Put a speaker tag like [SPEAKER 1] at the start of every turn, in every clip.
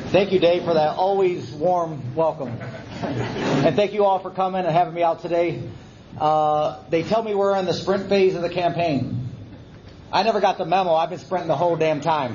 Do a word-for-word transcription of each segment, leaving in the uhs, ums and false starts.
[SPEAKER 1] Thank you, Dave, for that always warm welcome. And thank you all for coming and having me out today. Uh, they tell me we're in the sprint phase of the campaign. I never got the memo. I've been sprinting the whole damn time.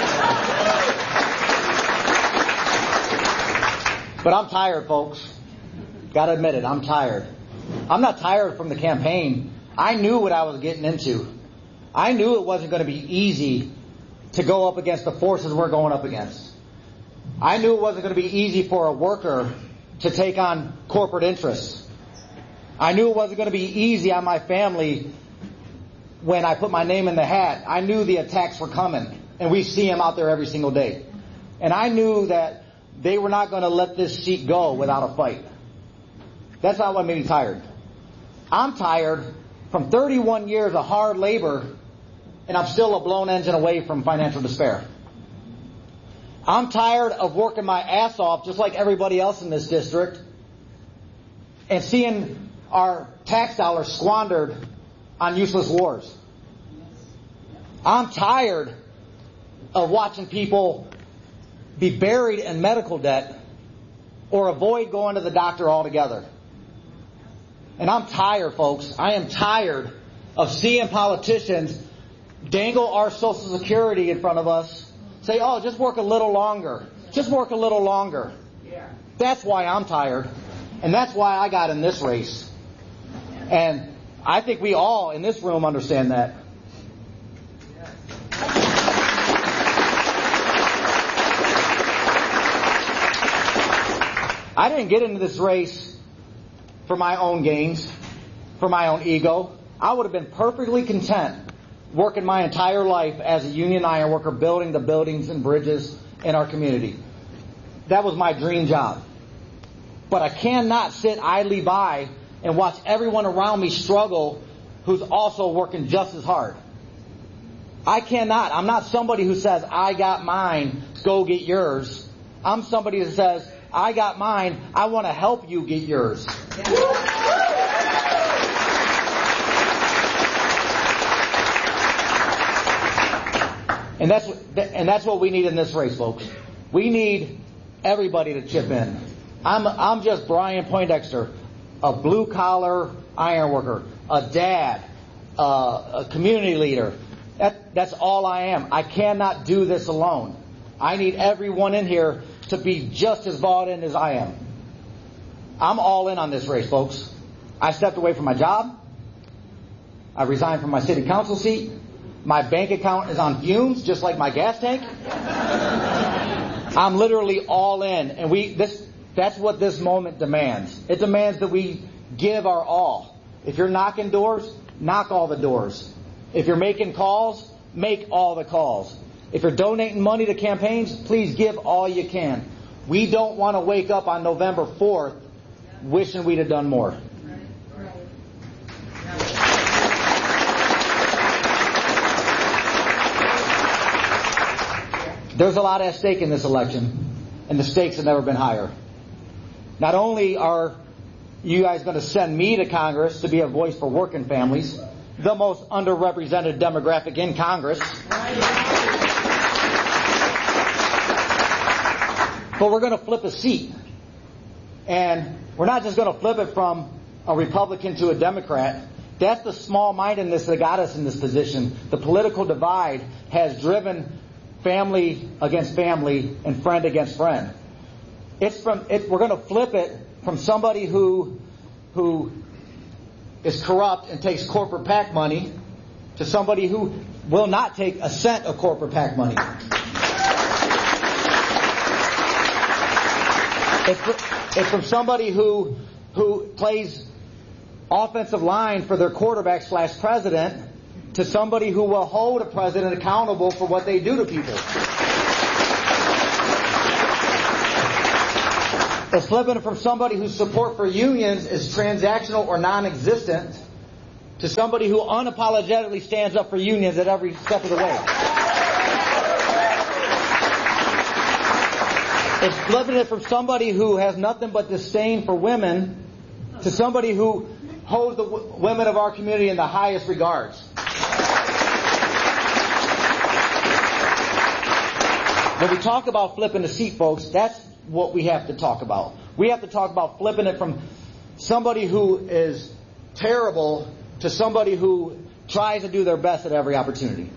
[SPEAKER 1] But I'm tired, folks. Got to admit it, I'm tired. I'm not tired from the campaign. I knew what I was getting into. I knew it wasn't going to be easy to go up against the forces we're going up against. I knew it wasn't going to be easy for a worker to take on corporate interests. I knew it wasn't going to be easy on my family when I put my name in the hat. I knew the attacks were coming, and we see them out there every single day. And I knew that they were not going to let this seat go without a fight. That's not what made me tired. I'm tired from thirty-one years of hard labor, and I'm still a blown engine away from financial despair. I'm tired of working my ass off just like everybody else in this district and seeing our tax dollars squandered on useless wars. I'm tired of watching people be buried in medical debt or avoid going to the doctor altogether. And I'm tired, folks. I am tired of seeing politicians dangle our Social Security in front of us. Say, oh, just work a little longer. Just work a little longer. Yeah. That's why I'm tired. And that's why I got in this race. And I think we all in this room understand that. I didn't get into this race for my own gains, for my own ego. I would have been perfectly content working my entire life as a union iron worker, building the buildings and bridges in our community. That was my dream job. But I cannot sit idly by and watch everyone around me struggle who's also working just as hard. I cannot. I'm not somebody who says, I got mine, go get yours. I'm somebody that says, I got mine, I want to help you get yours. Yeah. And that's and that's what we need in this race, folks. We need everybody to chip in. I'm I'm just Brian Poindexter, a blue collar iron worker, a dad, uh, a community leader. That that's all I am. I cannot do this alone. I need everyone in here to be just as bought in as I am. I'm all in on this race, folks. I stepped away from my job. I resigned from my city council seat. My bank account is on fumes, just like my gas tank. I'm literally all in, and we this that's what this moment demands. It demands that we give our all. If you're knocking doors, knock all the doors. If you're making calls, make all the calls. If you're donating money to campaigns, please give all you can. We don't want to wake up on November fourth wishing we'd have done more. There's a lot at stake in this election, and the stakes have never been higher. Not only are you guys going to send me to Congress to be a voice for working families, the most underrepresented demographic in Congress, but we're going to flip a seat. And we're not just going to flip it from a Republican to a Democrat. That's the small-mindedness that got us in this position. The political divide has driven family against family and friend against friend. It's from it, we're going to flip it from somebody who who is corrupt and takes corporate PAC money to somebody who will not take a cent of corporate PAC money. It's, it's from somebody who who plays offensive line for their quarterback slash president to somebody who will hold a president accountable for what they do to people. It's flipping from somebody whose support for unions is transactional or non-existent to somebody who unapologetically stands up for unions at every step of the way. It's flipping it from somebody who has nothing but disdain for women to somebody who holds the w- women of our community in the highest regards. When we talk about flipping the seat, folks, that's what we have to talk about. We have to talk about flipping it from somebody who is terrible to somebody who tries to do their best at every opportunity.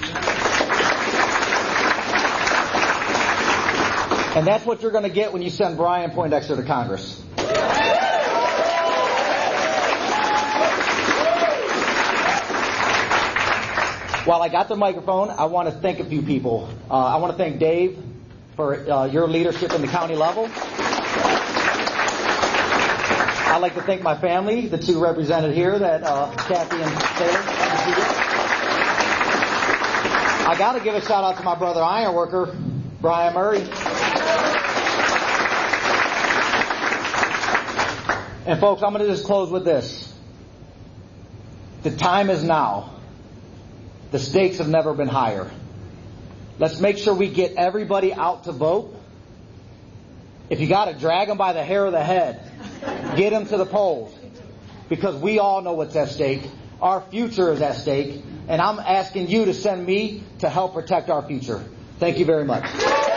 [SPEAKER 1] And that's what you're going to get when you send Brian Poindexter to Congress. While I got the microphone, I want to thank a few people. Uh, I want to thank Dave for uh, your leadership in the county level. I'd like to thank my family, the two represented here, that uh, Kathy and Taylor. I got to give a shout out to my brother ironworker, Brian Murray. And folks, I'm going to just close with this. The time is now. The stakes have never been higher. Let's make sure we get everybody out to vote. If you got to drag them by the hair of the head, get them to the polls. Because we all know what's at stake. Our future is at stake. And I'm asking you to send me to help protect our future. Thank you very much.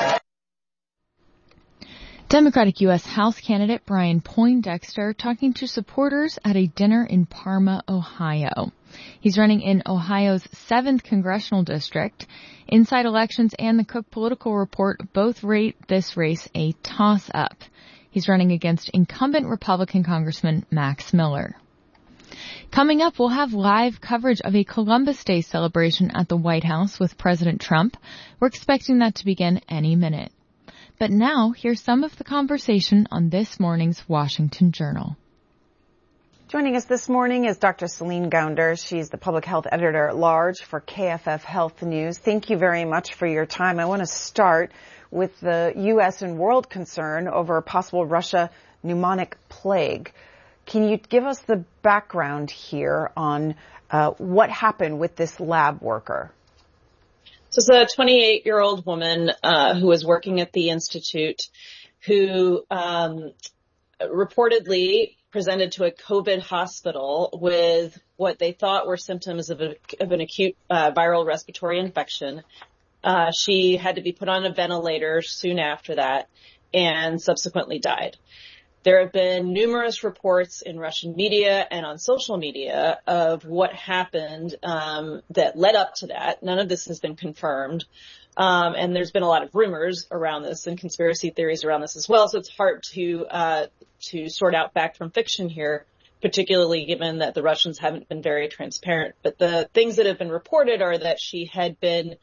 [SPEAKER 2] Democratic U S House candidate Brian Poindexter talking to supporters at a dinner in Parma, Ohio. He's running in Ohio's seventh congressional district. Inside Elections and the Cook Political Report both rate this race a toss-up. He's running against incumbent Republican Congressman Max Miller. Coming up, we'll have live coverage of a Columbus Day celebration at the White House with President Trump. We're expecting that to begin any minute. But now, here's some of the conversation on this morning's Washington Journal.
[SPEAKER 3] Joining us this morning is Doctor Celine Gounder. She's the public health editor at large for K F F Health News. Thank you very much for your time. I want to start with the U S and world concern over a possible Russia pneumonic plague. Can you give us the background here on uh, what happened with this lab worker?
[SPEAKER 4] So it's a twenty-eight-year-old woman uh, who was working at the Institute who um, reportedly presented to a COVID hospital with what they thought were symptoms of, a, of an acute uh, viral respiratory infection. Uh, she had to be put on a ventilator soon after that and subsequently died. There have been numerous reports in Russian media and on social media of what happened um, that led up to that. None of this has been confirmed. Um, and there's been a lot of rumors around this and conspiracy theories around this as well. So it's hard to uh, to sort out fact from fiction here, particularly given that the Russians haven't been very transparent. But the things that have been reported are that she had been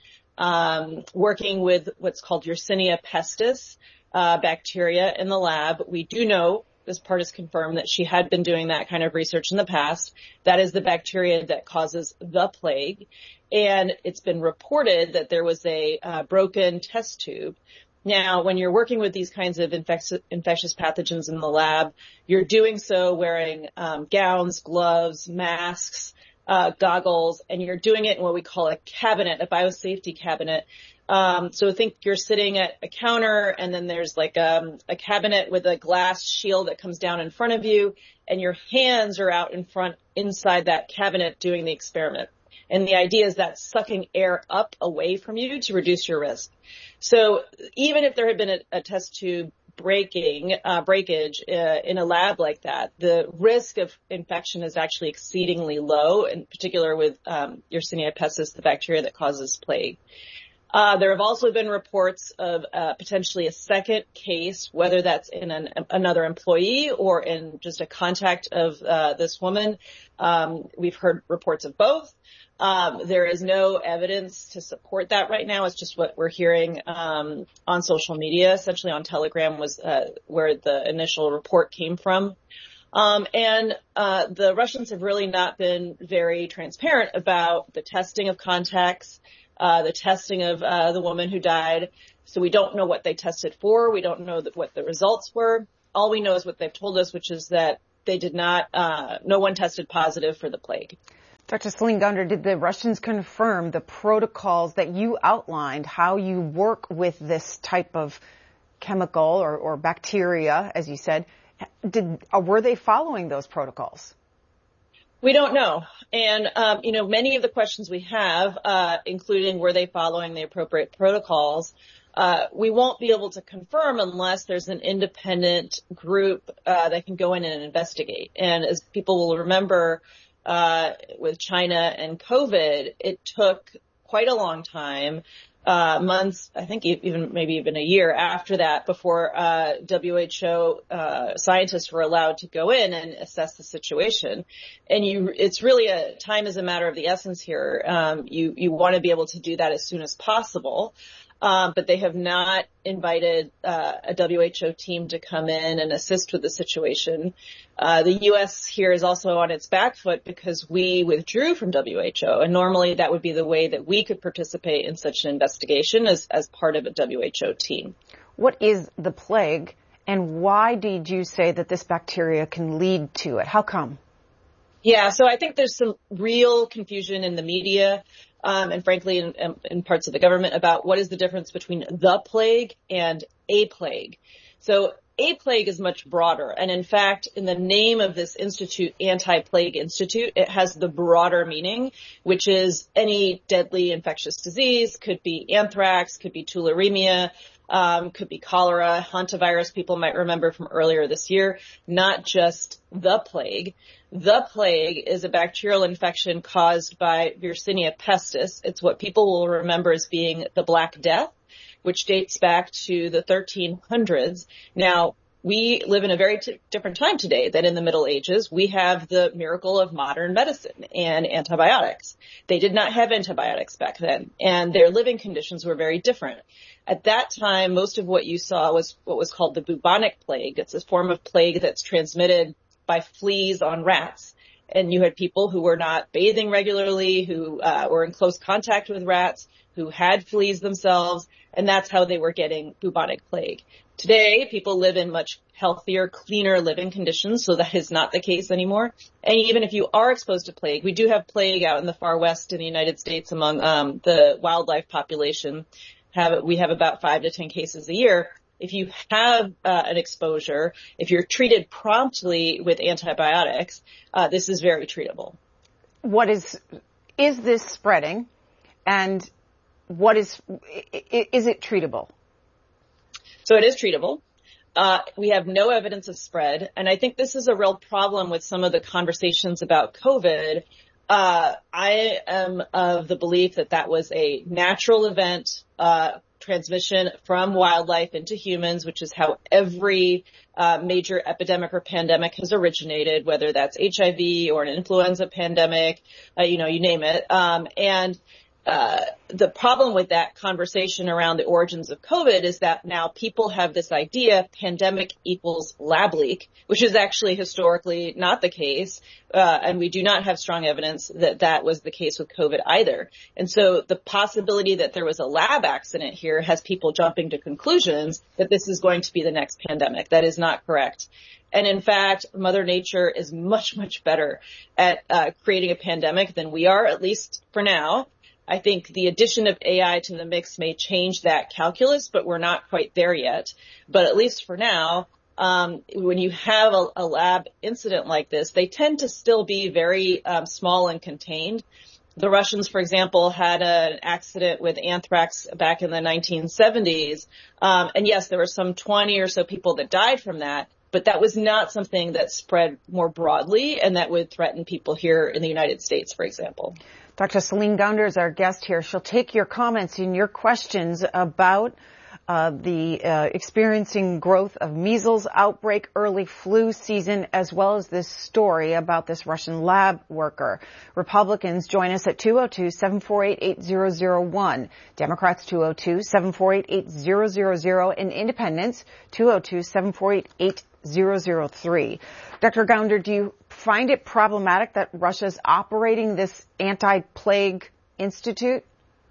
[SPEAKER 4] um, working with what's called Yersinia pestis uh, bacteria in the lab. We do know, this part is confirmed, that she had been doing that kind of research in the past. That is the bacteria that causes the plague. And it's been reported that there was a uh, broken test tube. Now, when you're working with these kinds of infectious, infectious pathogens in the lab, you're doing so wearing um, gowns, gloves, masks, uh, goggles, and you're doing it in what we call a cabinet, a biosafety cabinet. Um, so think you're sitting at a counter, and then there's like um, a cabinet with a glass shield that comes down in front of you, and your hands are out in front inside that cabinet doing the experiment. And the idea is that sucking air up away from you to reduce your risk. So even if there had been a, a test tube breaking, uh, breakage uh, in a lab like that, the risk of infection is actually exceedingly low, in particular with um, Yersinia pestis, the bacteria that causes plague. Uh, there have also been reports of uh, potentially a second case, whether that's in an, another employee or in just a contact of uh, this woman. Um, we've heard reports of both. Um, there is no evidence to support that right now. It's just what we're hearing um, on social media. Essentially on Telegram was uh, where the initial report came from. Um, and uh, the Russians have really not been very transparent about the testing of contacts, uh, the testing of uh, the woman who died. So we don't know what they tested for. We don't know that what the results were. All we know is what they've told us, which is that they did not, uh, no one tested positive for the plague.
[SPEAKER 3] Doctor Celine Gounder, did the Russians confirm the protocols that you outlined, how you work with this type of chemical or, or bacteria, as you said? Did, or were they following those protocols?
[SPEAKER 4] We don't know. And, um, you know, many of the questions we have, uh, including were they following the appropriate protocols, uh, we won't be able to confirm unless there's an independent group uh, that can go in and investigate. And as people will remember, uh, with China and COVID, it took quite a long time, uh, months, I think even maybe even a year after that, before uh, W H O uh, scientists were allowed to go in and assess the situation. And you, it's really a time is a matter of the essence here. Um, you you want to be able to do that as soon as possible. Um, but they have not invited uh, a W H O team to come in and assist with the situation. Uh, the U S here is also on its back foot because we withdrew from W H O, and normally that would be the way that we could participate in such an investigation as, as part of a W H O team.
[SPEAKER 3] What is the plague, and why did you say that this bacteria can lead to it? How come?
[SPEAKER 4] Yeah, so I think there's some real confusion in the media. Um, and frankly, in, in parts of the government about what is the difference between the plague and a plague. So a plague is much broader. And in fact, in the name of this institute, Anti-Plague Institute, it has the broader meaning, which is any deadly infectious disease, could be anthrax, could be tularemia, um, could be cholera, hantavirus, people might remember from earlier this year, not just the plague. The plague is a bacterial infection caused by Yersinia pestis. It's what people will remember as being the Black Death, which dates back to the thirteen hundreds. Now, we live in a very t- different time today than in the Middle Ages. We have the miracle of modern medicine and antibiotics. They did not have antibiotics back then, and their living conditions were very different. At that time, most of what you saw was what was called the bubonic plague. It's a form of plague that's transmitted by fleas on rats. And you had people who were not bathing regularly, who uh, were in close contact with rats, who had fleas themselves, and that's how they were getting bubonic plague. Today, people live in much healthier, cleaner living conditions, so that is not the case anymore. And even if you are exposed to plague, we do have plague out in the far west in the United States among um, the wildlife population. Have we have about five to ten cases a year. If you have uh, an exposure, if you're treated promptly with antibiotics, uh, this is very treatable.
[SPEAKER 3] What is, is this spreading, and what is, is it treatable?
[SPEAKER 4] So it is treatable. Uh, we have no evidence of spread, and I think this is a real problem with some of the conversations about COVID. Uh, I am of the belief that that was a natural event, uh, transmission from wildlife into humans, which is how every uh, major epidemic or pandemic has originated, whether that's H I V or an influenza pandemic, uh, you know, you name it. Um, and uh, the problem with that conversation around the origins of COVID is that now people have this idea pandemic equals lab leak, which is actually historically not the case. Uh, and we do not have strong evidence that that was the case with COVID either. And so the possibility that there was a lab accident here has people jumping to conclusions that this is going to be the next pandemic. That is not correct. And in fact, Mother Nature is much, much better at uh, creating a pandemic than we are, at least for now. I think the addition of A I to the mix may change that calculus, but we're not quite there yet. But at least for now, um, when you have a, a lab incident like this, they tend to still be very um, small and contained. The Russians, for example, had an accident with anthrax back in the nineteen seventies. Um, and yes, there were some twenty or so people that died from that. But that was not something that spread more broadly and that would threaten people here in the United States, for example.
[SPEAKER 3] Doctor Celine Gounder is our guest here. She'll take your comments and your questions about uh, the uh, experiencing growth of measles outbreak, early flu season, as well as this story about this Russian lab worker. Republicans join us at two oh two, seven four eight, eight zero zero one. Democrats two oh two, seven four eight, eight zero zero zero. And Independents two oh two, seven four eight, eight zero zero three. Doctor Gounder, do you find it problematic that Russia's operating this anti-plague institute?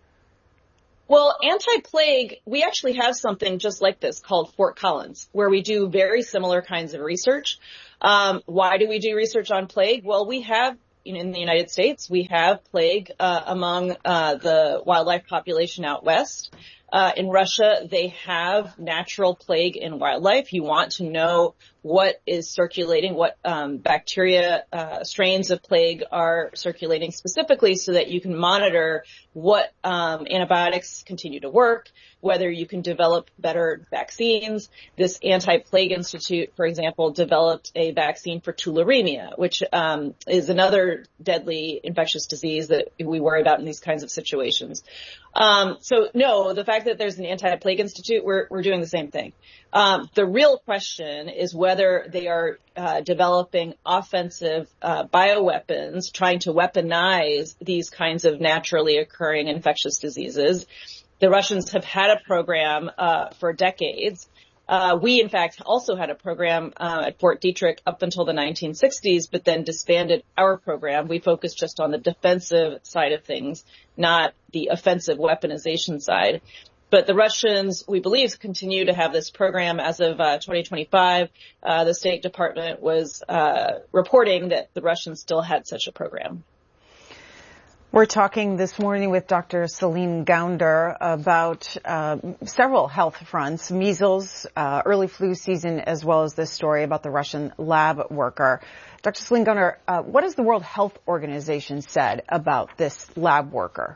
[SPEAKER 4] Well, anti-plague, we actually have something just like this called Fort Collins, where we do very similar kinds of research. Um, why do we do research on plague? Well, we have, you know, in the United States, we have plague uh, among uh, the wildlife population out west. Uh, in Russia, they have natural plague in wildlife. You want to know what is circulating, what um, bacteria, uh, strains of plague are circulating specifically so that you can monitor what um, antibiotics continue to work, whether you can develop better vaccines. This Anti-Plague Institute, for example, developed a vaccine for tularemia, which um, is another deadly infectious disease that we worry about in these kinds of situations. Um, so no, the fact that there's an Anti-Plague Institute, we're, we're doing the same thing. Um, the real question is whether they are uh, developing offensive uh, bioweapons, trying to weaponize these kinds of naturally occurring infectious diseases. The Russians have had a program uh, for decades. Uh, we, in fact, also had a program uh, at Fort Detrick up until the nineteen sixties, but then disbanded our program. We focused just on the defensive side of things, not the offensive weaponization side. But the Russians, we believe, continue to have this program as of uh, twenty twenty-five. Uh, the State Department was uh, reporting that the Russians still had such a program.
[SPEAKER 3] We're talking this morning with Doctor Celine Gounder about uh, several health fronts, measles, uh, early flu season, as well as this story about the Russian lab worker. Doctor Celine Gounder, uh, what has the World Health Organization said about this lab worker?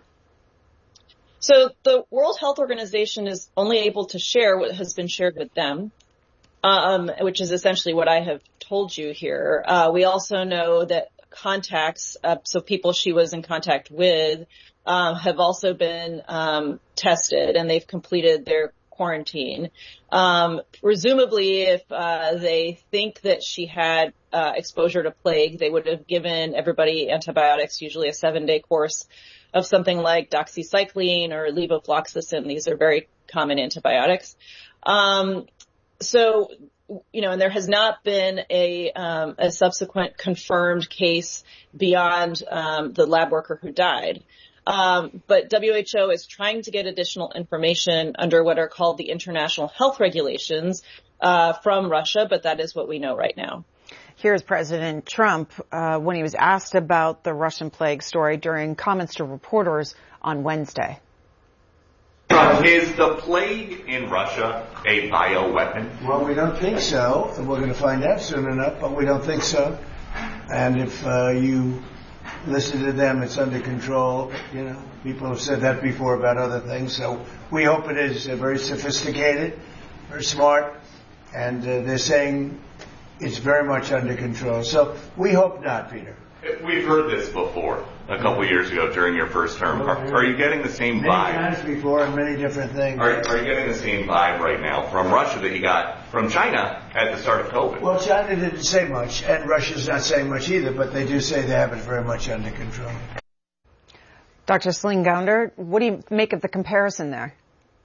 [SPEAKER 4] So the World Health Organization is only able to share what has been shared with them, um, which is essentially what I have told you here. Uh, we also know that contacts, uh, so people she was in contact with, um, have also been um, tested, and they've completed their quarantine. Um, presumably, if uh, they think that she had uh, exposure to plague, they would have given everybody antibiotics, usually a seven-day course of something like doxycycline or levofloxacin. These are very common antibiotics. Um, so You know, and there has not been a, um, a subsequent confirmed case beyond um, the lab worker who died. Um, but W H O is trying to get additional information under what are called the international health regulations uh, from Russia, but that is what we know right now.
[SPEAKER 3] Here's President Trump uh, when he was asked about the Russian plague story during comments to reporters on Wednesday.
[SPEAKER 5] Is the plague in Russia a bioweapon?
[SPEAKER 6] Well, we don't think so. We're going to find out soon enough, but we don't think so. And if uh, you listen to them, it's under control. You know, people have said that before about other things. So we hope it is uh, very sophisticated, very smart, and uh, they're saying it's very much under control. So we hope not, Peter.
[SPEAKER 5] We've heard this before a couple years ago during your first term. Are, are you getting the same
[SPEAKER 6] many
[SPEAKER 5] vibe?
[SPEAKER 6] Many times before and many different things.
[SPEAKER 5] Are, are you getting the same vibe right now from Russia that you got from China at the start of COVID?
[SPEAKER 6] Well, China didn't say much, and Russia's not saying much either, but they do say they have it very much under control.
[SPEAKER 3] Doctor Celine Gounder, what do you make of the comparison there?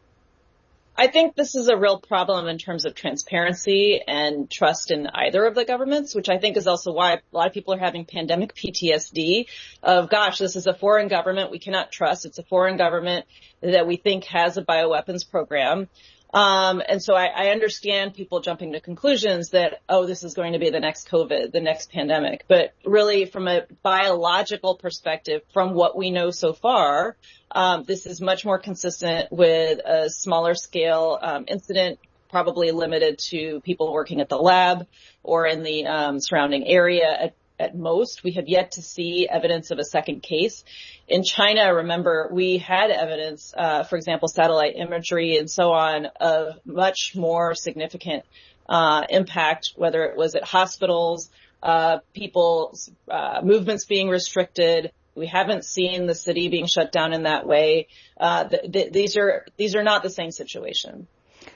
[SPEAKER 4] I think this is a real problem in terms of transparency and trust in either of the governments, which I think is also why a lot of people are having pandemic P T S D of, gosh, this is a foreign government we cannot trust. It's a foreign government that we think has a bioweapons program. Um, and so I, I understand people jumping to conclusions that, oh, this is going to be the next COVID, the next pandemic. But really, from a biological perspective, from what we know so far, um, this is much more consistent with a smaller scale um, incident, probably limited to people working at the lab or in the um, surrounding area at At most. We have yet to see evidence of a second case. In China, remember, we had evidence, uh, for example, satellite imagery and so on, of much more significant uh, impact, whether it was at hospitals, uh, people's uh, movements being restricted. We haven't seen the city being shut down in that way. Uh, th- th- these are these are not the same situation.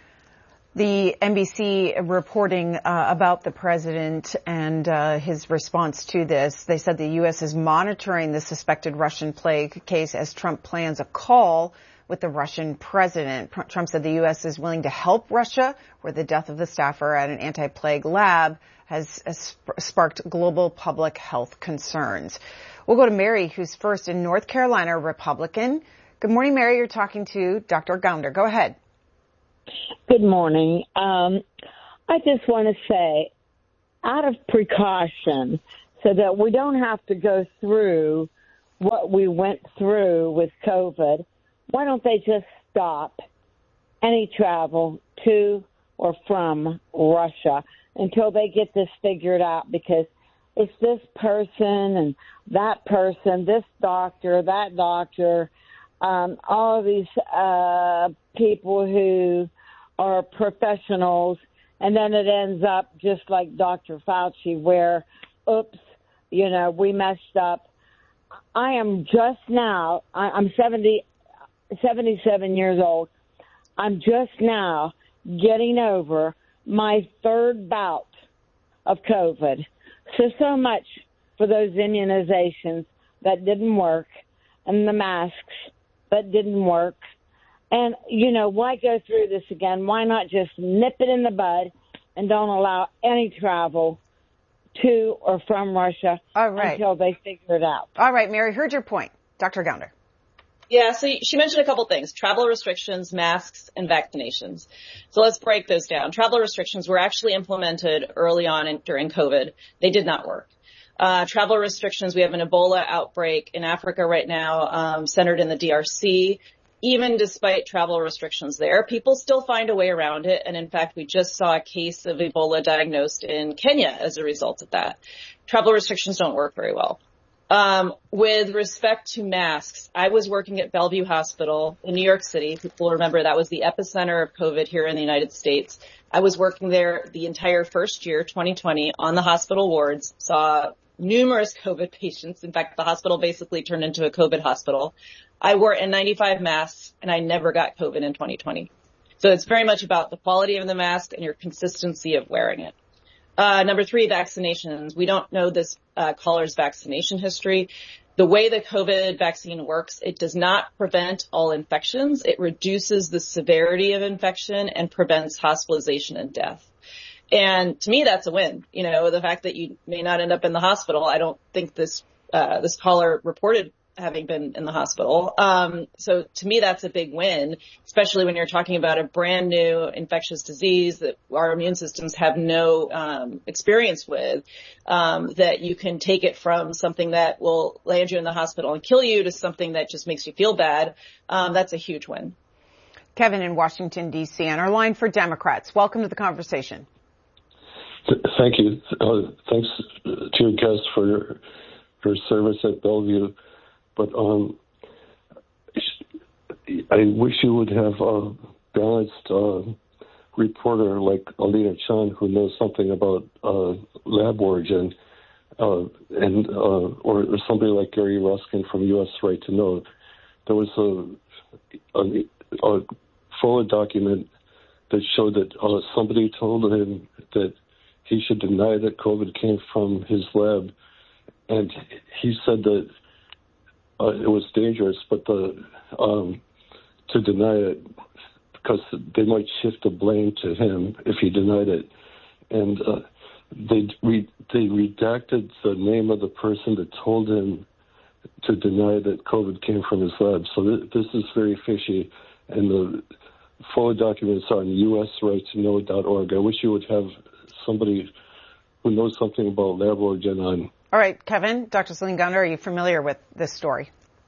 [SPEAKER 3] The N B C reporting uh, about the president and uh, his response to this, they said the U S is monitoring the suspected Russian plague case as Trump plans a call with the Russian president. Trump said the U S is willing to help Russia, where the death of the staffer at an anti-plague lab has, has sparked global public health concerns. We'll go to Mary, who's first in North Carolina, Republican. Good morning, Mary. You're talking to Doctor Gounder. Go ahead.
[SPEAKER 7] Good morning. Um, I just want to say, out of precaution, so that we don't have to go through what we went through with COVID, why don't they just stop any travel to or from Russia until they get this figured out? Because it's this person and that person, this doctor, that doctor. um, all of these uh, people who are professionals, and then it ends up just like Doctor Fauci, where, oops, you know, we messed up. I am just now, I'm seventy, seventy-seven years old. I'm just now getting over my third bout of COVID. So, so much for those immunizations that didn't work and the masks that didn't work. And, you know, why go through this again? Why not just nip it in the bud and don't allow any travel to or from Russia
[SPEAKER 3] All right.
[SPEAKER 7] until they figure it out?
[SPEAKER 3] All right, Mary, heard your point. Doctor Gounder.
[SPEAKER 4] Yeah, so she mentioned a couple things, travel restrictions, masks, and vaccinations. So let's break those down. Travel restrictions were actually implemented early on in, during COVID. They did not work. Uh, travel restrictions, we have an Ebola outbreak in Africa right now, um, centered in the D R C. Even despite travel restrictions there, people still find a way around it. And in fact, we just saw a case of Ebola diagnosed in Kenya as a result of that. Travel restrictions don't work very well. Um, with respect to masks, I was working at Bellevue Hospital in New York City. People remember that was the epicenter of COVID here in the United States. I was working there the entire first year, twenty twenty, on the hospital wards, saw numerous COVID patients. In fact, the hospital basically turned into a COVID hospital. I wore N ninety-five masks, and I never got COVID in twenty twenty. So it's very much about the quality of the mask and your consistency of wearing it. Uh, number three, vaccinations. We don't know this uh, caller's vaccination history. The way the COVID vaccine works, it does not prevent all infections. It reduces the severity of infection and prevents hospitalization and death. And to me, that's a win. You know, the fact that you may not end up in the hospital. I don't think this uh, this caller reported having been in the hospital. Um, so to me, that's a big win, especially when you're talking about a brand new infectious disease that our immune systems have no um, experience with, um, that you can take it from something that will land you in the hospital and kill you to something that just makes you feel bad. Um, that's a huge win.
[SPEAKER 3] Kevin in Washington, D C, on our line for Democrats. Welcome to the conversation.
[SPEAKER 8] Thank you. Uh, thanks to your guest for your, for service at Bellevue. But um, I wish you would have a balanced uh, reporter like Alina Chan who knows something about uh, lab origin, uh, and uh, or, or somebody like Gary Ruskin from U S Right to Know. There was a, a, a FOA document that showed that uh, somebody told him that he should deny that COVID came from his lab, and he said that Uh, it was dangerous, but the um, to deny it because they might shift the blame to him if he denied it, and uh, they re- they redacted the name of the person that told him to deny that COVID came from his lab. So th- this is very fishy, and the full documents on U S right to know dot org. I wish you would have somebody who knows something about lab origin on.
[SPEAKER 3] All right, Kevin, Doctor Celine Gounder, are you familiar with this story?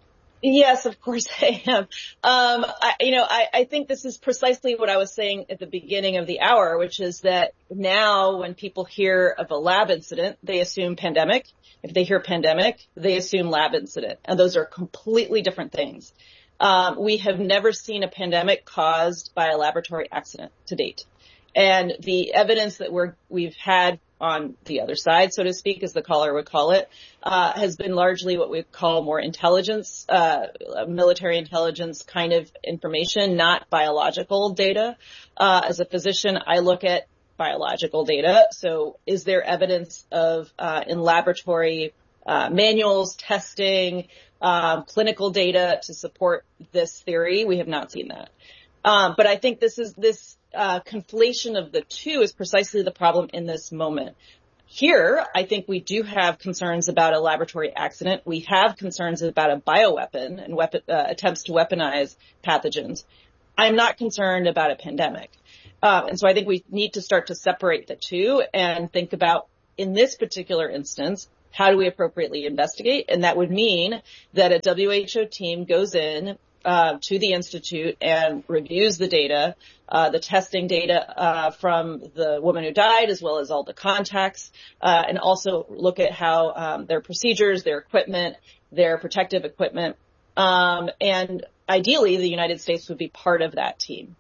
[SPEAKER 4] Yes, of course I am. Um, I, you know, I, I think this is precisely what I was saying at the beginning of the hour, which is that now when people hear of a lab incident, they assume pandemic. If they hear pandemic, they assume lab incident. And those are completely different things. Um, we have never seen a pandemic caused by a laboratory accident to date. And the evidence that we're, we've had on the other side, so to speak, as the caller would call it, uh, has been largely what we call more intelligence, uh, military intelligence kind of information, not biological data. Uh, as a physician, I look at biological data. So is there evidence of, uh, in laboratory, uh, manuals, testing, um, clinical data to support this theory? We have not seen that. Um, but I think this is, this, Uh, conflation of the two is precisely the problem in this moment. Here, I think we do have concerns about a laboratory accident. We have concerns about a bioweapon and weapon, uh, attempts to weaponize pathogens. I'm not concerned about a pandemic. Uh, and so I think we need to start to separate the two and think about, in this particular instance, how do we appropriately investigate? And that would mean that a W H O team goes in Uh, to the Institute and reviews the data, uh, the testing data, uh, from the woman who died, as well as all the contacts, uh, and also look at how, um, their procedures, their equipment, their protective equipment, um, and ideally, the United States would be part of that team.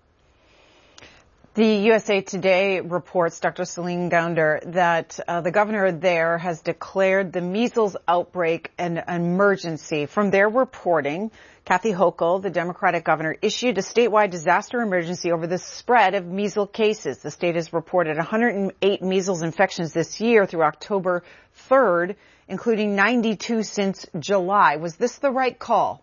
[SPEAKER 3] The U S A Today reports, Doctor Celine Gounder, that uh, the governor there has declared the measles outbreak an emergency. From their reporting, Kathy Hochul, the Democratic governor, issued a statewide disaster emergency over the spread of measles cases. The state has reported one hundred eight measles infections this year through October third, including ninety-two since July. Was this the right call?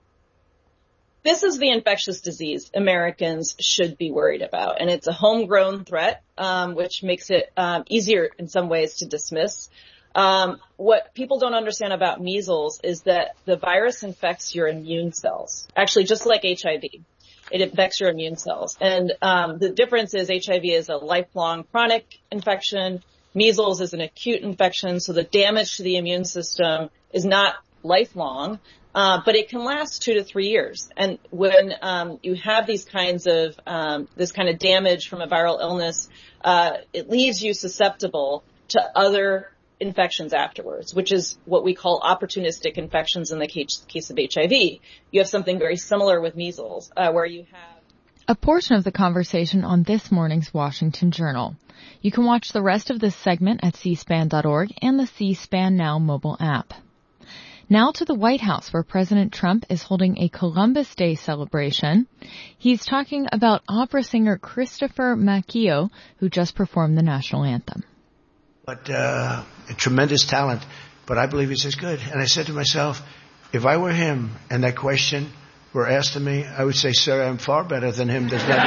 [SPEAKER 4] This is the infectious disease Americans should be worried about, and it's a homegrown threat, um, which makes it um, easier in some ways to dismiss. Um, what people don't understand about measles is that the virus infects your immune cells, actually just like H I V. It infects your immune cells. And um, the difference is H I V is a lifelong chronic infection. Measles is an acute infection, so the damage to the immune system is not lifelong. Uh, but it can last two to three years. And when um, you have these kinds of um, this kind of damage from a viral illness, uh, it leaves you susceptible to other infections afterwards, which is what we call opportunistic infections in the case, case of H I V. You have something very similar with measles, uh, where you have
[SPEAKER 2] a portion of the conversation on this morning's Washington Journal. You can watch the rest of this segment at c span dot org and the C-SPAN Now mobile app. Now to the White House, where President Trump is holding a Columbus Day celebration. He's talking about opera singer Christopher Macchio, who just performed the national anthem.
[SPEAKER 6] But uh, a tremendous talent, but I believe he's as good. And I said to myself, if I were him and that question were asked of me, I would say, sir, I'm far better than him. There's nothing.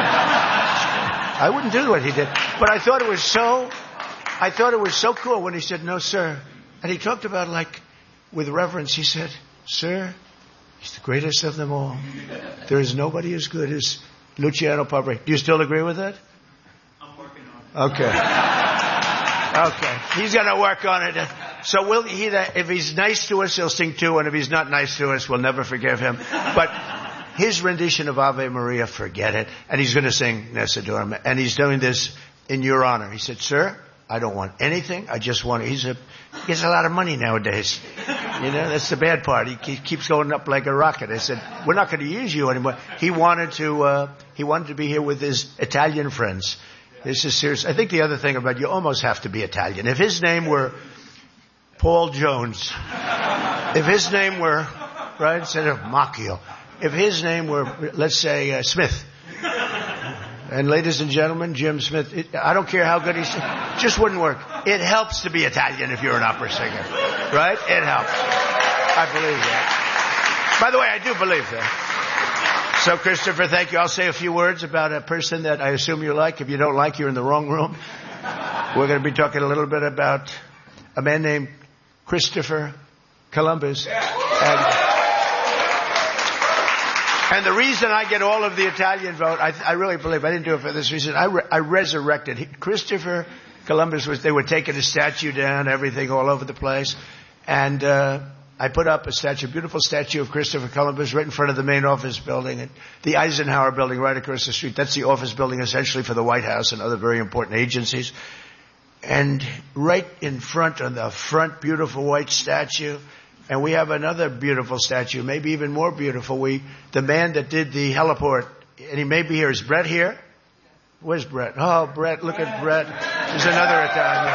[SPEAKER 6] I wouldn't do what he did. But I thought it was so, I thought it was so cool when he said, no, sir. And he talked about like, with reverence, he said, sir, he's the greatest of them all. There is nobody as good as Luciano Pavarotti. Do you still agree with that?
[SPEAKER 9] I'm working on it.
[SPEAKER 6] Okay. Okay. He's going to work on it. So we'll, he, if he's nice to us, he'll sing too, and if he's not nice to us, we'll never forgive him. But his rendition of Ave Maria, forget it. And he's going to sing Nessa Dorma. And he's doing this in your honor. He said, sir, I don't want anything. I just want, he's a, he gets a lot of money nowadays. You know, that's the bad part. He, he keeps going up like a rocket. I said, we're not going to use you anymore. He wanted to, uh, he wanted to be here with his Italian friends. This is serious. I think the other thing about you almost have to be Italian. If his name were Paul Jones, if his name were, right, instead of Macchio, if his name were, let's say, uh, Smith, and ladies and gentlemen, Jim Smith, it, I don't care how good he's, just wouldn't work. It helps to be Italian if you're an opera singer, right? It helps. I believe that. By the way, I do believe that. So, Christopher, thank you. I'll say a few words about a person that I assume you like. If you don't like, you're in the wrong room. We're going to be talking a little bit about a man named Christopher Columbus. And, And the reason I get all of the Italian vote, I, I really believe, I didn't do it for this reason, I, re, I resurrected. He, Christopher Columbus was, they were taking a statue down, everything all over the place. And uh, I put up a statue, a beautiful statue of Christopher Columbus right in front of the main office building, and the Eisenhower building right across the street. That's the office building essentially for the White House and other very important agencies. And right in front, on the front, beautiful white statue, and we have another beautiful statue, maybe even more beautiful. We, the man that did the heliport, and he may be here. Is Brett here? Where's Brett? Oh, Brett, look at Brett. There's another Italian.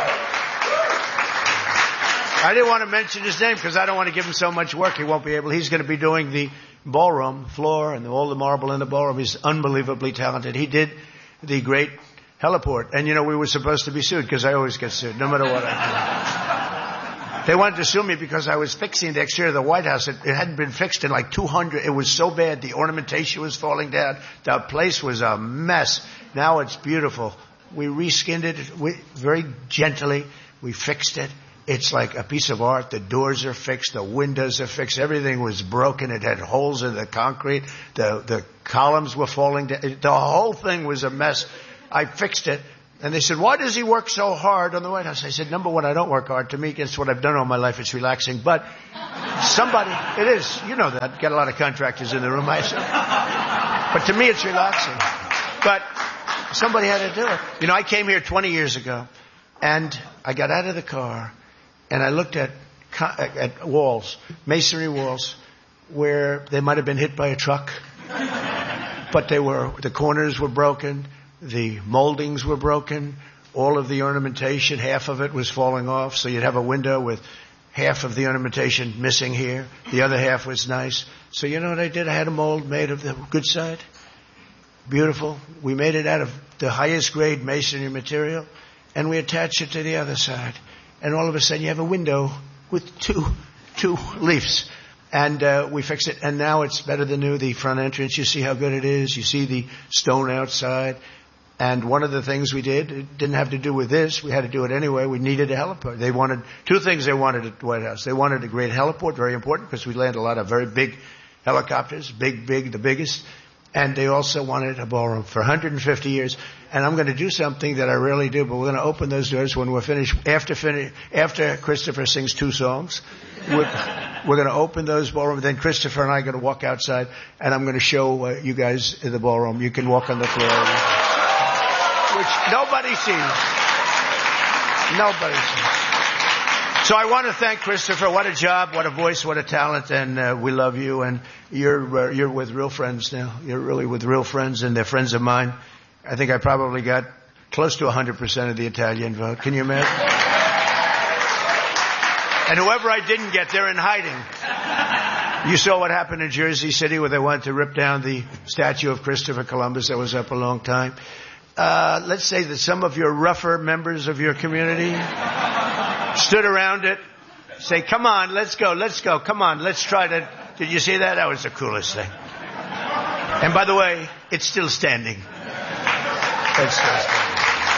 [SPEAKER 6] I didn't want to mention his name because I don't want to give him so much work. He won't be able. He's going to be doing the ballroom floor and all the marble in the ballroom. He's unbelievably talented. He did the great heliport. And, you know, we were supposed to be sued because I always get sued, no matter what I do. They wanted to sue me because I was fixing the exterior of the White House. It, it hadn't been fixed in like two hundred. It was so bad. The ornamentation was falling down. The place was a mess. Now it's beautiful. We reskinned it we, very gently. We fixed it. It's like a piece of art. The doors are fixed. The windows are fixed. Everything was broken. It had holes in the concrete. The, the columns were falling down. The whole thing was a mess. I fixed it. And they said, why does he work so hard on the White House? I said, number one, I don't work hard. To me, it's what I've done all my life. It's relaxing. But somebody, it is, you know that. Got a lot of contractors in the room, I said. But to me, it's relaxing. But somebody had to do it. You know, I came here twenty years ago, and I got out of the car, and I looked at, at walls, masonry walls, where they might have been hit by a truck. But they were, the corners were broken, the moldings were broken, all of the ornamentation, half of it was falling off, so you'd have a window with half of the ornamentation missing here, the other half was nice. So you know what I did? I had a mold made of the good side. Beautiful. We made it out of the highest grade masonry material, and we attached it to the other side. And all of a sudden you have a window with two, two leaves. And uh, we fixed it, and now it's better than new. The front entrance, you see how good it is. You see the stone outside. And one of the things we did, it didn't have to do with this. We had to do it anyway. We needed a heliport. They wanted two things they wanted at the White House. They wanted a great heliport, very important, because we land a lot of very big helicopters, big, big, the biggest. And they also wanted a ballroom for one hundred fifty years. And I'm going to do something that I rarely do, but we're going to open those doors when we're finished. After finish, after Christopher sings two songs, we're, we're going to open those ballrooms. Then Christopher and I are going to walk outside, and I'm going to show uh, you guys in the ballroom. You can walk on the floor, which nobody sees. Nobody sees. So I want to thank Christopher. What a job, what a voice, what a talent, and uh, we love you. And you're uh, you're with real friends now. You're really with real friends, and they're friends of mine. I think I probably got close to one hundred percent of the Italian vote. Can you imagine? And whoever I didn't get, they're in hiding. You saw what happened in Jersey City where they wanted to rip down the statue of Christopher Columbus that was up a long time. Uh, let's say that some of your rougher members of your community stood around it, say, come on, let's go, let's go, come on, let's try to. Did you see that? That was the coolest thing. And by the way, it's still standing. It's still standing.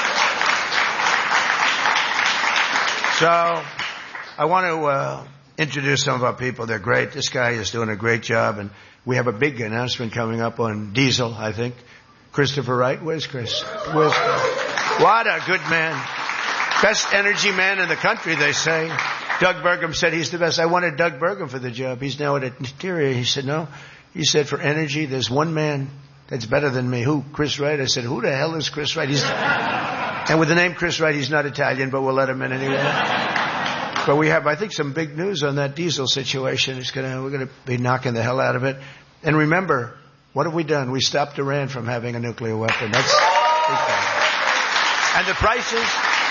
[SPEAKER 6] So, I want to uh, introduce some of our people. They're great. This guy is doing a great job, and we have a big announcement coming up on diesel, I think. Christopher Wright. Where's Chris? Where's Chris? What a good man. Best energy man in the country, they say. Doug Burgum said he's the best. I wanted Doug Burgum for the job. He's now at Interior. He said, no. He said, for energy, there's one man that's better than me. Who? Chris Wright. I said, who the hell is Chris Wright? He's, and with the name Chris Wright, he's not Italian, but we'll let him in anyway. But we have, I think, some big news on that diesel situation. It's gonna, we're going to be knocking the hell out of it. And remember, what have we done? We stopped Iran from having a nuclear weapon. That's big time. And the prices,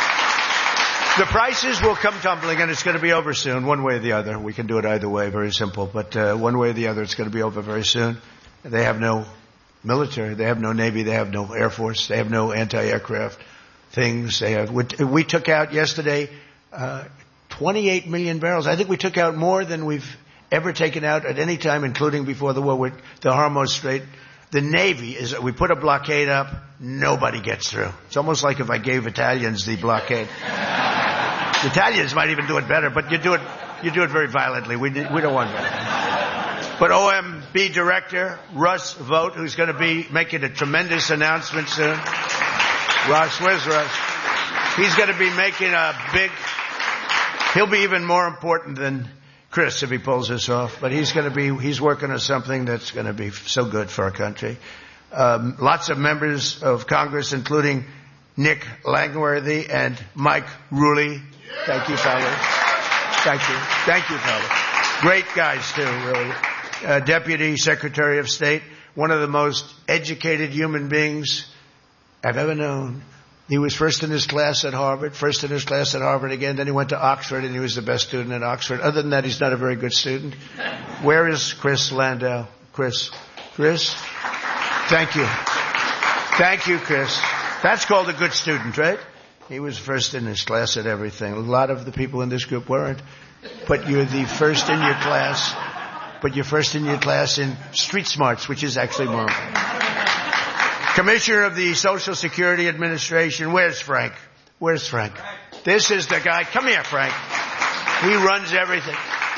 [SPEAKER 6] the prices will come tumbling, and it's going to be over soon, one way or the other. We can do it either way, very simple. But uh, one way or the other, it's going to be over very soon. They have no military. They have no Navy. They have no Air Force. They have no anti-aircraft things. They have. We, we took out yesterday uh, twenty-eight million barrels. I think we took out more than we've ever taken out at any time, including before the war with the Hormuz Strait. The Navy is, we put a blockade up, nobody gets through. It's almost like if I gave Italians the blockade. The Italians might even do it better, but you do it, you do it very violently. We, we don't want that. But O M B Director Russ Vought, who's going to be making a tremendous announcement soon. Russ, where's Russ? He's going to be making a big, he'll be even more important than Chris if he pulls this off, but he's going to be, he's working on something that's going to be so good for our country. Um, lots of members of Congress, including Nick Langworthy and Mike Rulli. Thank you, fellas. Thank you. Thank you, fellas. Great guys, too, really. Uh, Deputy Secretary of State, one of the most educated human beings I've ever known. He was first in his class at Harvard, first in his class at Harvard again. Then he went to Oxford, and he was the best student at Oxford. Other than that, he's not a very good student. Where is Chris Landau? Chris? Chris? Thank you. Thank you, Chris. That's called a good student, right? He was first in his class at everything. A lot of the people in this group weren't. But you're the first in your class. But you're first in your class in street smarts, which is actually more important. Commissioner of the Social Security Administration. Where's Frank? Where's Frank? This is the guy. Come here, Frank. He runs everything.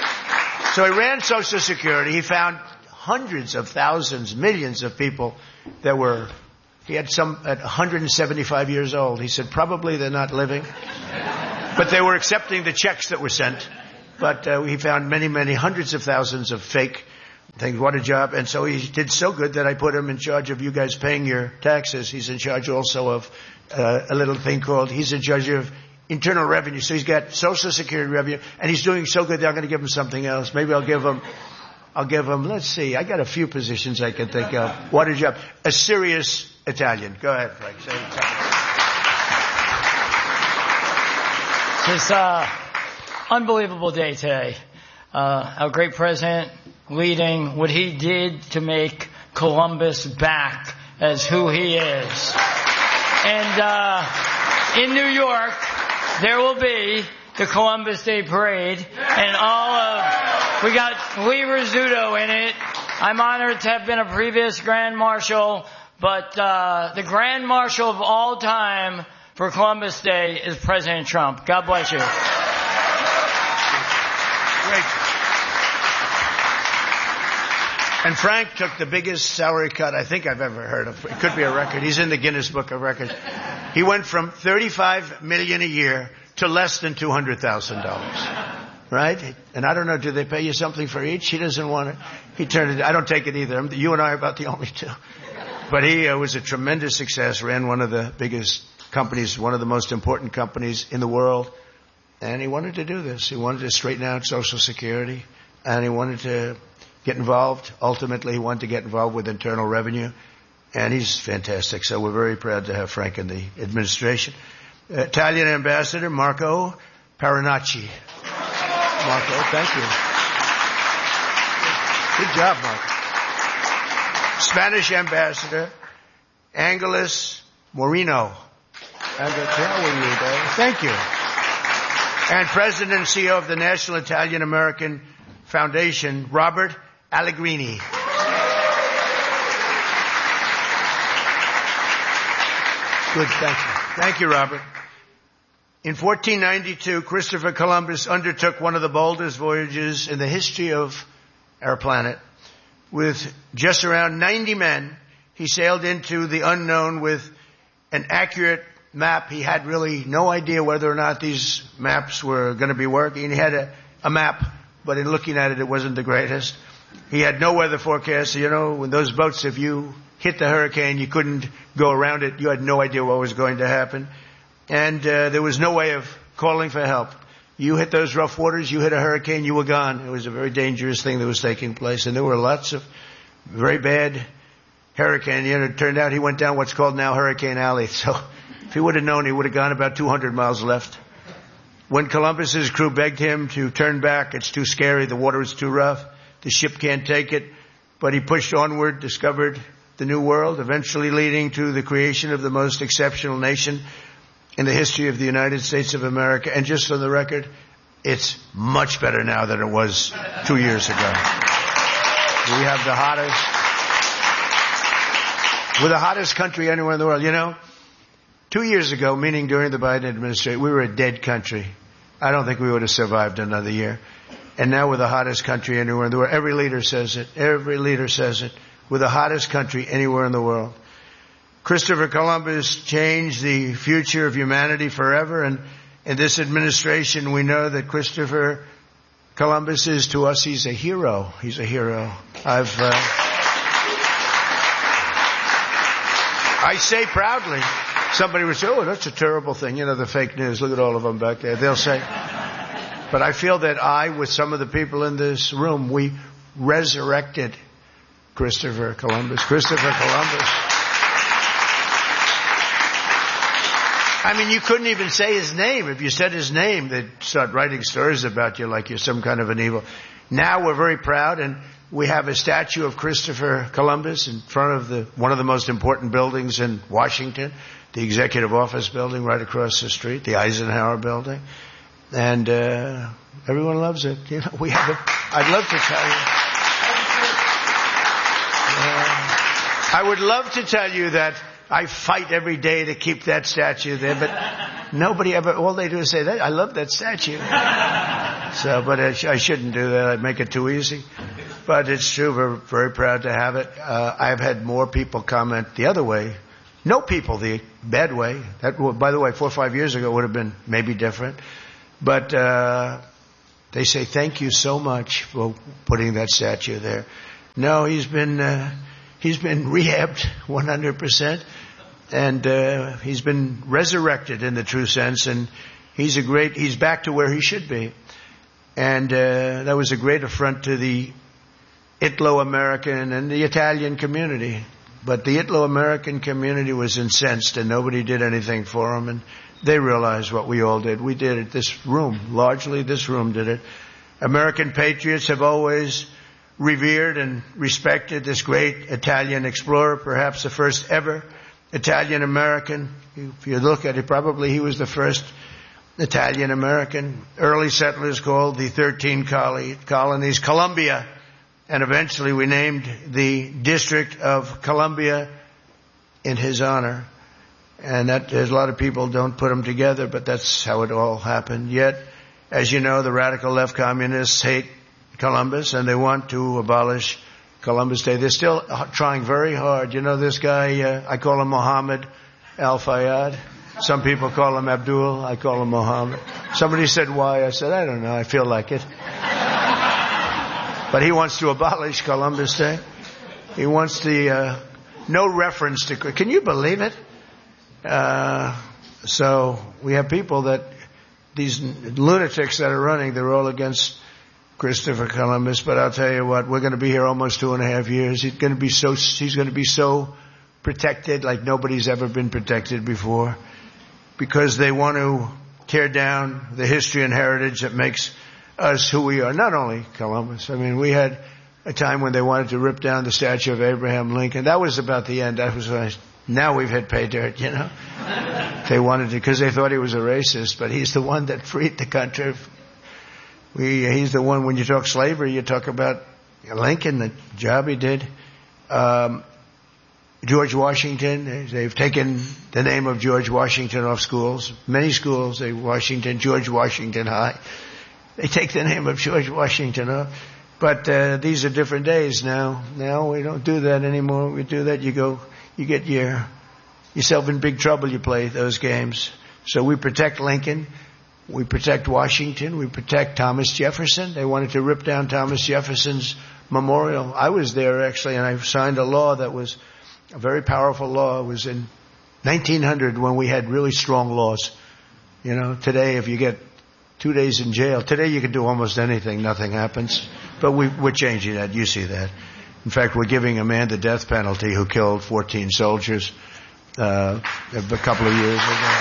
[SPEAKER 6] So he ran Social Security. He found hundreds of thousands, millions of people that were, he had some at one hundred seventy-five years old. He said probably they're not living, but they were accepting the checks that were sent. But uh, he found many, many hundreds of thousands of fake things. What a job. And so he did so good that I put him in charge of you guys paying your taxes. He's in charge also of uh, a little thing called, he's in charge of internal revenue. So he's got Social Security revenue, and he's doing so good that I'm going to give him something else. Maybe I'll give him I'll give him, let's see, I got a few positions I can think of. What a job. A serious Italian. Go ahead, Frank. Say
[SPEAKER 9] It's an uh, unbelievable day today. Uh, our great president leading what he did to make Columbus back as who he is. And uh, in New York, there will be the Columbus Day Parade, and all of, we got Lee Rizzuto in it. I'm honored to have been a previous Grand Marshal, but uh, the Grand Marshal of all time for Columbus Day is President Trump. God bless you.
[SPEAKER 6] Great. And Frank took the biggest salary cut I think I've ever heard of. It could be a record. He's in the Guinness Book of Records. He went from thirty-five million dollars a year to less than two hundred thousand dollars. Right? And I don't know, do they pay you something for each? He doesn't want it. He turned it, I don't take it either. You and I are about the only two. But he uh, was a tremendous success, ran one of the biggest companies, one of the most important companies in the world. And he wanted to do this. He wanted to straighten out Social Security. And he wanted to get involved. Ultimately, he wanted to get involved with Internal Revenue. And he's fantastic. So we're very proud to have Frank in the administration. Uh, Italian Ambassador Marco Paranacci. Marco, thank you. Good job, Marco. Spanish Ambassador Angeles Moreno. Thank you. And President and C E O of the National Italian American Foundation, Robert Allegrini. Good, thank you. Thank you, Robert. In fourteen ninety-two, Christopher Columbus undertook one of the boldest voyages in the history of our planet. With just around ninety men, he sailed into the unknown with an accurate map. He had really no idea whether or not these maps were going to be working. He had a, a map, but in looking at it, it wasn't the greatest. He had no weather forecast. You know, when those boats, if you hit the hurricane, you couldn't go around it. You had no idea what was going to happen. And uh, there was no way of calling for help. You hit those rough waters, you hit a hurricane, you were gone. It was a very dangerous thing that was taking place. And there were lots of very bad hurricanes. You know, it turned out he went down what's called now Hurricane Alley. So if he would have known, he would have gone about two hundred miles left. When Columbus's crew begged him to turn back, it's too scary, the water is too rough, the ship can't take it. But he pushed onward, discovered the new world, eventually leading to the creation of the most exceptional nation in the history of the United States of America. And just for the record, it's much better now than it was two years ago. We have the hottest, we're the hottest country anywhere in the world. You know, two years ago, meaning during the Biden administration, we were a dead country. I don't think we would have survived another year. And now we're the hottest country anywhere in the world. Every leader says it. Every leader says it. We're the hottest country anywhere in the world. Christopher Columbus changed the future of humanity forever, and in this administration we know that Christopher Columbus is, to us, he's a hero. He's a hero. I've, uh, I say proudly, somebody would say, oh, that's a terrible thing. You know, the fake news, look at all of them back there. They'll say, but I feel that I, with some of the people in this room, we resurrected Christopher Columbus. Christopher Columbus. I mean, you couldn't even say his name. If you said his name, they'd start writing stories about you like you're some kind of an evil. Now we're very proud, and we have a statue of Christopher Columbus in front of the one of the most important buildings in Washington, the Executive Office Building right across the street, the Eisenhower Building. And uh everyone loves it. You know, we have a, I'd love to tell you. Uh, I would love to tell you that I fight every day to keep that statue there, but nobody ever, all they do is say that, I love that statue. So, but I, sh- I shouldn't do that. I'd make it too easy. But it's true. We're very proud to have it. Uh, I've had more people comment the other way. No people the bad way. That, well, by the way, four or five years ago would have been maybe different. But, uh, they say thank you so much for putting that statue there. No, he's been, uh, he's been rehabbed one hundred percent. And, uh, he's been resurrected in the true sense. And he's a great, he's back to where he should be. And, uh, that was a great affront to the Italo-American and the Italian community. But the Italo-American community was incensed and nobody did anything for them. And they realized what we all did. We did it. This room, largely this room did it. American patriots have always revered and respected this great Italian explorer, perhaps the first ever Italian-American. If you look at it, probably he was the first Italian-American. Early settlers called the thirteen colonies Columbia. And eventually we named the District of Columbia in his honor. And that, there's a lot of people don't put them together, but that's how it all happened. Yet, as you know, the radical left communists hate Columbus and they want to abolish Columbus Day. They're still trying very hard. You know this guy, uh, I call him Muhammad Al-Fayyad. Some people call him Abdul. I call him Muhammad. Somebody said why? I said, I don't know. I feel like it. But he wants to abolish Columbus Day. He wants the, uh, no reference to, can you believe it? Uh, so we have people that, these lunatics that are running, they're all against Christopher Columbus. But I'll tell you what, we're going to be here almost two and a half years. He's going to be so, he's going to be so protected like nobody's ever been protected before. Because they want to tear down the history and heritage that makes us who we are. Not only Columbus. I mean, we had a time when they wanted to rip down the statue of Abraham Lincoln. That was about the end. That was when I, now we've had pay dirt, you know. They wanted to, because they thought he was a racist, but he's the one that freed the country. We, he's the one, when you talk slavery, you talk about Lincoln, the job he did. Um, George Washington, they've taken the name of George Washington off schools. Many schools, they Washington, George Washington High. They take the name of George Washington off. But uh, these are different days now. Now we don't do that anymore. We do that, you go, you get your, yourself in big trouble, you play those games. So we protect Lincoln. We protect Washington. We protect Thomas Jefferson. They wanted to rip down Thomas Jefferson's memorial. I was there actually, and I signed a law that was a very powerful law. It was in nineteen hundred when we had really strong laws. You know, today if you get two days in jail, today you can do almost anything, nothing happens. But we, we're changing that. You see that. In fact, we're giving a man the death penalty who killed fourteen soldiers uh, a couple of years ago.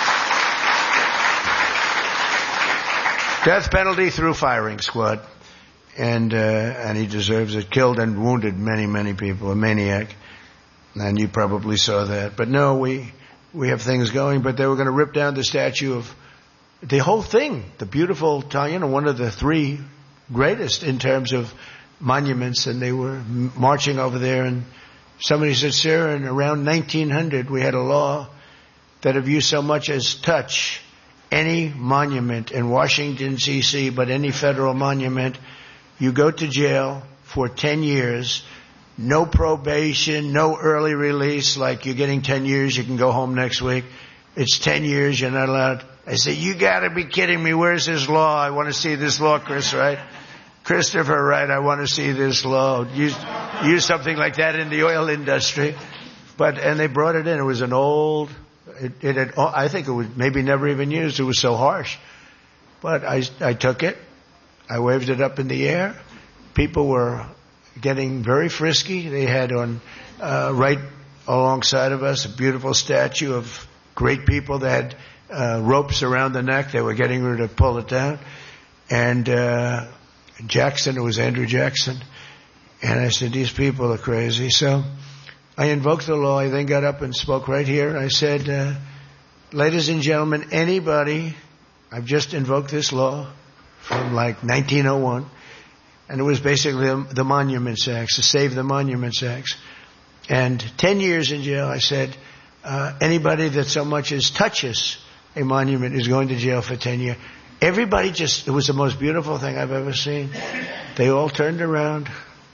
[SPEAKER 6] Death penalty through firing squad. And, uh, and he deserves it. Killed and wounded many, many people. A maniac. And you probably saw that. But no, we, we have things going, but they were going to rip down the statue of the whole thing. The beautiful, you know, one of the three greatest in terms of monuments, and they were marching over there, and somebody said, sir, in around nineteen hundred we had a law that if you so much as touch any monument in Washington, D C, but any federal monument, you go to jail for ten years, no probation, no early release, like you're getting ten years, you can go home next week. It's ten years, you're not allowed. I said, you gotta be kidding me, where's this law? I want to see this law, Chris, right? Christopher, right, I want to see this law. Use, use something like that in the oil industry. But, and they brought it in. It was an old, it, it had, I think it was maybe never even used. It was so harsh. But I, I took it. I waved it up in the air. People were getting very frisky. They had on, uh, right alongside of us a beautiful statue of great people that had, uh, ropes around the neck. They were getting ready to pull it down. And, uh, Jackson, it was Andrew Jackson. And I said, these people are crazy. So I invoked the law. I then got up and spoke right here. I said, uh, ladies and gentlemen, anybody, I've just invoked this law from like nineteen oh one. And it was basically the, the Monuments Act, to save the Monuments Act. And ten years in jail, I said, uh, anybody that so much as touches a monument is going to jail for ten years. Everybody just, it was the most beautiful thing I've ever seen. They all turned around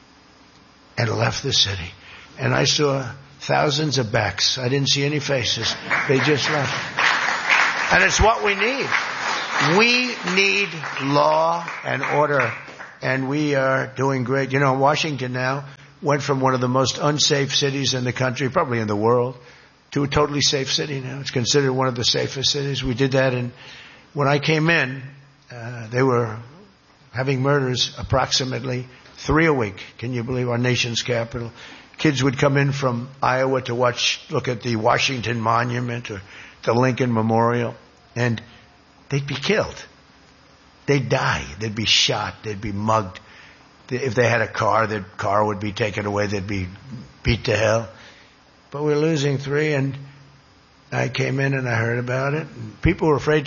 [SPEAKER 6] and left the city. And I saw thousands of backs. I didn't see any faces. They just left. And it's what we need. We need law and order. And we are doing great. You know, Washington now went from one of the most unsafe cities in the country, probably in the world, to a totally safe city now. It's considered one of the safest cities. We did that in, when I came in, uh, they were having murders approximately Three a week. Can you believe our nation's capital? Kids would come in from Iowa to watch, look at the Washington Monument or the Lincoln Memorial, and they'd be killed. They'd die. They'd be shot. They'd be mugged. If they had a car, their car would be taken away. They'd be beat to hell. But we're losing three, and I came in and I heard about it. And people were afraid